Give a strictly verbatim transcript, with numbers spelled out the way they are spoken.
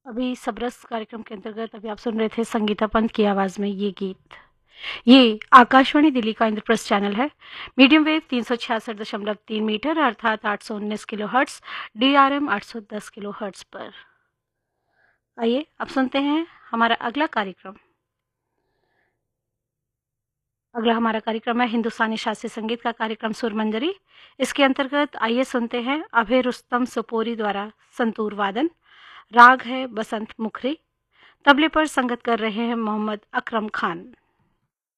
अभी सबरस कार्यक्रम के अंतर्गत अभी आप सुन रहे थे संगीता पंत की आवाज़ में ये गीत। ये आकाशवाणी दिल्ली का इंद्रप्रस्थ चैनल है। मीडियम वेव तीन सौ छियासठ दशमलव तीन मीटर अर्थात आठ सौ उन्नीस kilo hertz, D R M आठ सौ दस किलो हर्ट्स पर। आइए अब सुनते हैं हमारा अगला कार्यक्रम। अगला हमारा कार्यक्रम है हिंदुस्तानी शास्त्रीय संगीत का कार्यक्रम सुरमंजरी। इसके अंतर्गत आइए सुनते हैं अभय रुस्तम सोपोरी द्वारा संतूर वादन। राग है बसंत मुखरी। तबले पर संगत कर रहे हैं मोहम्मद अकरम खान।